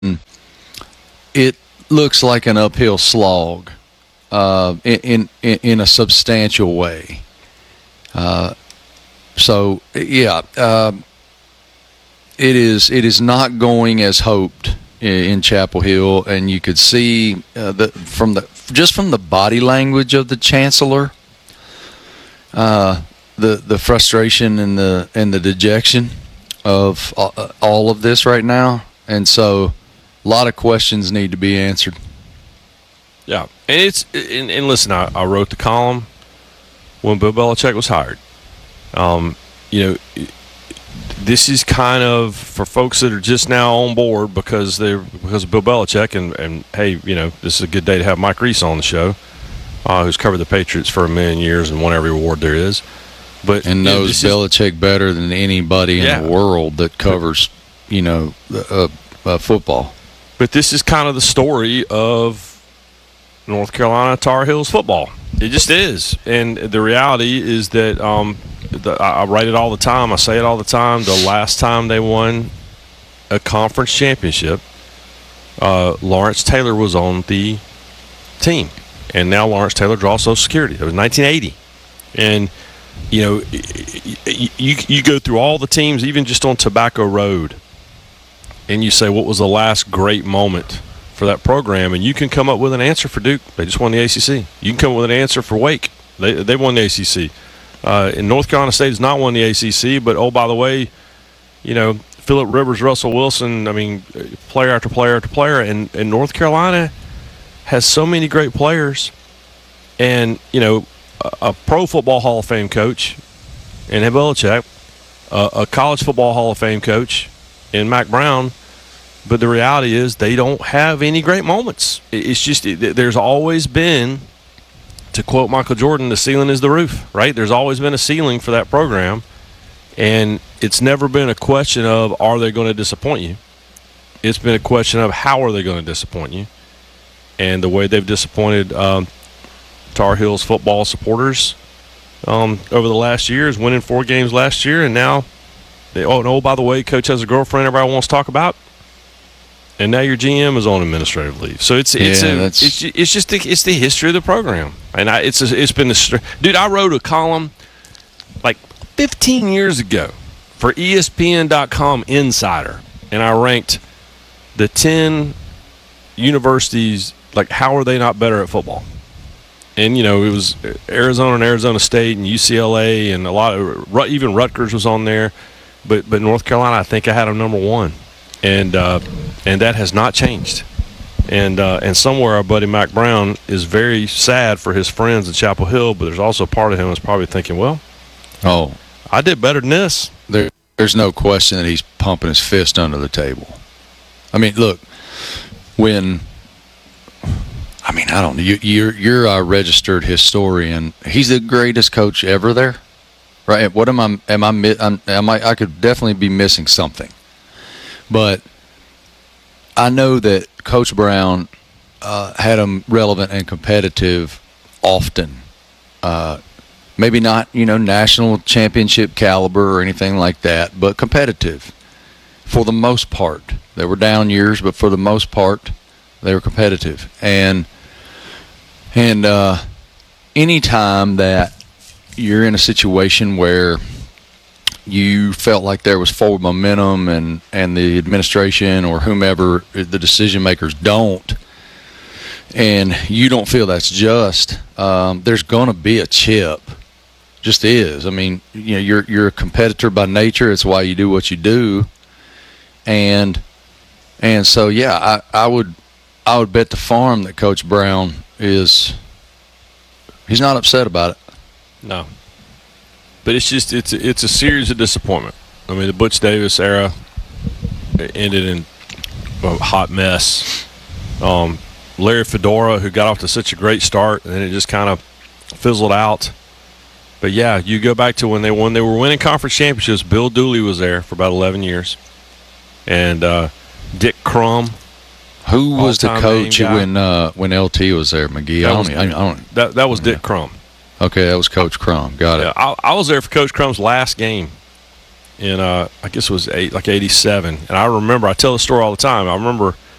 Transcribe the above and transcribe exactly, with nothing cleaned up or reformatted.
it looks like an uphill slog uh, in, in in a substantial way. Uh, so yeah, uh, it is it is not going as hoped in, in Chapel Hill, and you could see uh, the from the just from the body language of the chancellor, uh, the the frustration and the and the dejection of all of this right now, and so a lot of questions need to be answered. Yeah, and it's and, and listen, I, I wrote the column when Bill Belichick was hired. Um, you know, this is kind of for folks that are just now on board because they're because of Bill Belichick, and, and hey, you know, this is a good day to have Mike Reese on the show, uh, who's covered the Patriots for a million years and won every award there is. But and knows yeah, Belichick is, better than anybody in yeah. the world that covers, you know, uh, uh, football. But this is kind of the story of North Carolina Tar Heels football. It just is. And the reality is that um, the, I write it all the time. I say it all the time. The last time they won a conference championship, uh, Lawrence Taylor was on the team. And now Lawrence Taylor draws Social Security. It was nineteen eighty. And you know, you you go through all the teams, even just on Tobacco Road, and you say, what was the last great moment for that program? And you can come up with an answer for Duke. They just won the A C C. You can come up with an answer for Wake. They they won the A C C. Uh, and North Carolina State has not won the A C C, but, oh, by the way, you know, Phillip Rivers, Russell Wilson, I mean, player after player after player. And, and North Carolina has so many great players. And, you know, a Pro Football Hall of Fame coach in Belichick, uh, a College Football Hall of Fame coach in Mack Brown, but the reality is they don't have any great moments. It's just it, there's always been, to quote Michael Jordan, the ceiling is the roof, right? There's always been a ceiling for that program, and it's never been a question of are they going to disappoint you. It's been a question of how are they going to disappoint you, and the way they've disappointed um, Tar Heels football supporters um, over the last year is winning four games last year, and now they, oh no, by the way, coach has a girlfriend everybody wants to talk about, and now your G M is on administrative leave. So it's it's yeah, a, it's, it's just the, it's the history of the program, and I, it's a, it's been a dude. I wrote a column like fifteen years ago for E S P N dot com Insider, and I ranked the ten universities, like how are they not better at football. And, you know, it was Arizona and Arizona State and U C L A and a lot of – even Rutgers was on there. But but North Carolina, I think I had them number one. And uh, and that has not changed. And uh, and somewhere our buddy Mack Brown is very sad for his friends in Chapel Hill, but there's also part of him that's probably thinking, well, oh, I did better than this. There, there's no question that he's pumping his fist under the table. I mean, look, when – I mean, I don't know. You, you're you're a registered historian. He's the greatest coach ever there, right? What am I? Am I? Am I? I could definitely be missing something, but I know that Coach Brown uh, had him relevant and competitive often. Uh, maybe not, you know, national championship caliber or anything like that, but competitive for the most part. There were down years, but for the most part, they were competitive. And and uh, anytime that you're in a situation where you felt like there was forward momentum and, and the administration or whomever, the decision makers don't, and you don't feel that's just, um, there's going to be a chip. Just is. I mean, you know, you're you're a competitor by nature. It's why you do what you do. And and so yeah, I, I would I would bet the farm that Coach Brown is he's not upset about it. No. But it's just it's it's a series of disappointment. I mean, the Butch Davis era ended in a hot mess. Um, Larry Fedora, who got off to such a great start, and then it just kind of fizzled out. But yeah, you go back to when they when they were winning conference championships. Bill Dooley was there for about eleven years, and uh, Dick Crum. Who was the coach when uh, when L T was there? McGee. I don't, was, I don't. That that was Dick yeah. Crum. Okay, that was Coach Crum. Got it. Yeah, I, I was there for Coach Crum's last game in uh, I guess it was eight, like eighty-seven, and I remember. I tell the story all the time. I remember